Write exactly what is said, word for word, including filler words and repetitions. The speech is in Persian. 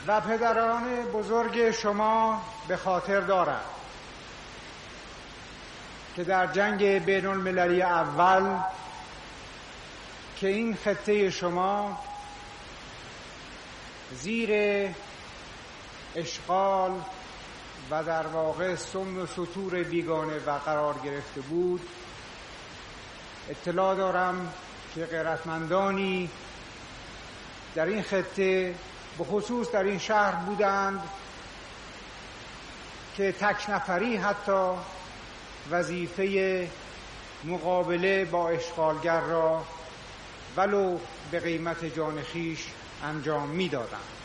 و پدران بزرگ شما به خاطر دارد که در جنگ بین المللی اول که این خطه شما زیر اشغال و در واقع سم و سطور بیگانه و قرار گرفته بود، اطلاع دارم که غیرتمندانی در این خطه به خصوص در این شهر بودند که تک نفری حتی وظیفه مقابله با اشغالگر را ولو به قیمت جان خویش انجام می‌دادند.